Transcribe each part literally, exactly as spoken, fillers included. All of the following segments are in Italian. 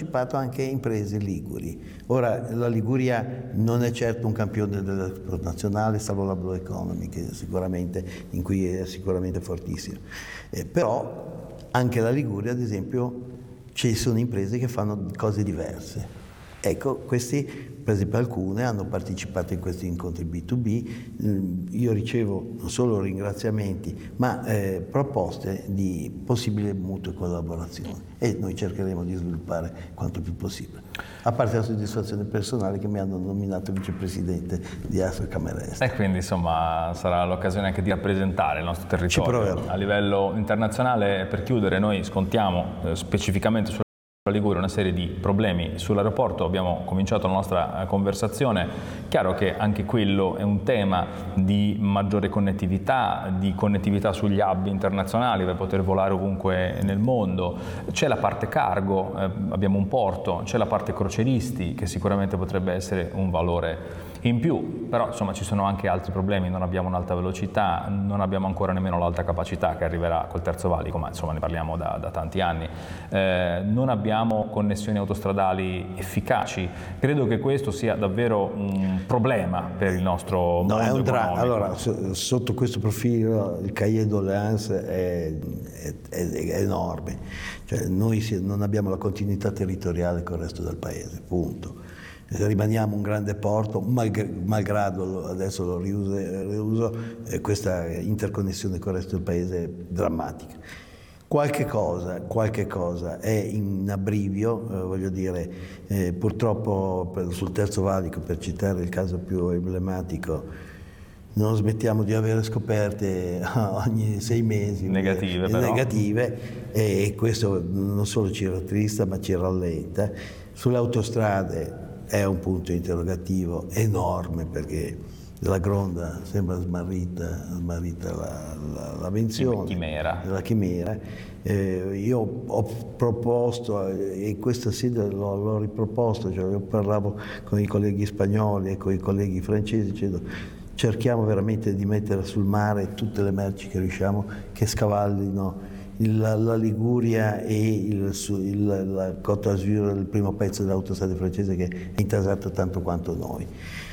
partecipato anche imprese liguri. Ora, la Liguria non è certo un campione dell'export nazionale, salvo la Blue Economy, che sicuramente, in cui è sicuramente fortissimo. Eh, però anche la Liguria, ad esempio, ci sono imprese che fanno cose diverse. Ecco, questi, per esempio alcune, hanno partecipato in questi incontri B due B, io ricevo non solo ringraziamenti, ma eh, proposte di possibile mutue collaborazione e noi cercheremo di sviluppare quanto più possibile. A parte la soddisfazione personale che mi hanno nominato vicepresidente di Asocamere Est. E quindi insomma sarà l'occasione anche di rappresentare il nostro territorio a livello internazionale. Per chiudere, noi scontiamo eh, specificamente sulla Liguria una serie di problemi sull'aeroporto. Abbiamo cominciato la nostra conversazione, chiaro che anche quello è un tema di maggiore connettività, di connettività sugli hub internazionali per poter volare ovunque nel mondo. C'è la parte cargo, eh, abbiamo un porto, c'è la parte croceristi che sicuramente potrebbe essere un valore in più, però insomma ci sono anche altri problemi, non abbiamo un'alta velocità, non abbiamo ancora nemmeno l'alta capacità che arriverà col terzo valico, ma insomma ne parliamo da, da tanti anni, eh, non abbiamo connessioni autostradali efficaci. Credo che questo sia davvero un problema per il nostro mondo. No, è un dramma. Allora, sotto questo profilo il cahier doléance è, è, è, è enorme, cioè, noi non abbiamo la continuità territoriale con il resto del paese, punto. Rimaniamo un grande porto, malgrado adesso lo riuso, riuso eh, questa interconnessione con il resto del paese è drammatica. Qualche cosa, qualche cosa è in abbrivio, eh, voglio dire, eh, purtroppo per, sul terzo valico, per citare il caso più emblematico, non smettiamo di avere scoperte ogni sei mesi negative, eh, però. negative e questo non solo ci rattrista ma ci rallenta. Sulle autostrade è un punto interrogativo enorme perché la Gronda sembra smarrita, smarrita la, la, la menzione, chimera. la chimera. Eh, io ho proposto, e in questa sede l'ho, l'ho riproposto, cioè io parlavo con i colleghi spagnoli e con i colleghi francesi dicendo cerchiamo veramente di mettere sul mare tutte le merci che riusciamo che scavallino La, la Liguria e il, il, la Côte d'Azur, il primo pezzo dell'autostrada francese che è intasato tanto quanto noi.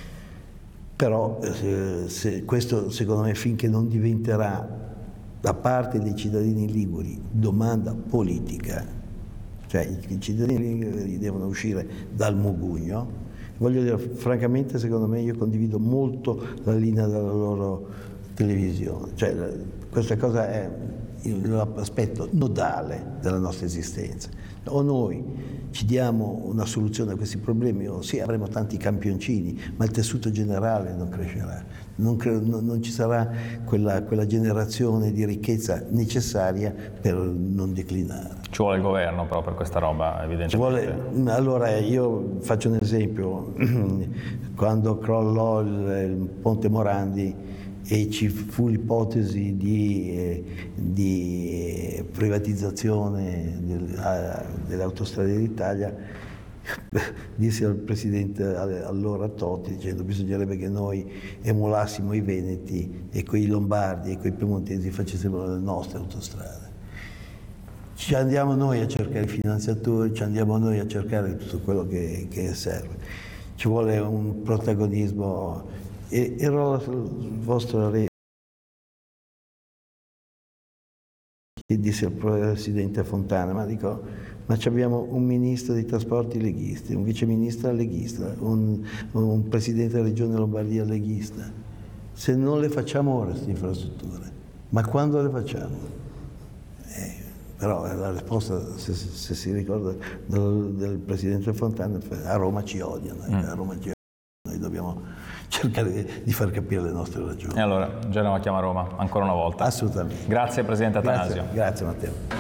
Però eh, se, questo secondo me finché non diventerà da parte dei cittadini liguri domanda politica, cioè i, i cittadini liguri devono uscire dal mugugno, voglio dire francamente secondo me io condivido molto la linea della loro televisione, cioè questa cosa è l'aspetto nodale della nostra esistenza. O noi ci diamo una soluzione a questi problemi o sì, avremo tanti campioncini, ma il tessuto generale non crescerà, non, cre- non, non ci sarà quella, quella generazione di ricchezza necessaria per non declinare. Ci vuole il governo però per questa roba, evidentemente. Ci vuole, allora io faccio un esempio, quando crollò il, il Ponte Morandi e ci fu l'ipotesi di, eh, di privatizzazione del, a, delle autostrade d'Italia, dissi al presidente allora Totti dicendo bisognerebbe che noi emulassimo i veneti e quei lombardi e quei piemontesi facessimo le nostre autostrade. Ci andiamo noi a cercare i finanziatori, ci andiamo noi a cercare tutto quello che, che serve. Ci vuole un protagonismo. E ero il vostro re che disse al presidente Fontana, ma dico, ma abbiamo un ministro dei trasporti leghisti, un viceministro leghista, un, un presidente della regione Lombardia leghista. Se non le facciamo ora queste infrastrutture, ma quando le facciamo? Eh, però la risposta, se, se si ricorda del, del presidente Fontana, a Roma ci odiano, mm. a Roma ci odiano, noi dobbiamo cercare di far capire le nostre ragioni. E allora, Genova chiama Roma, ancora una volta. Assolutamente. Grazie Presidente Attanasio. Grazie, grazie Matteo.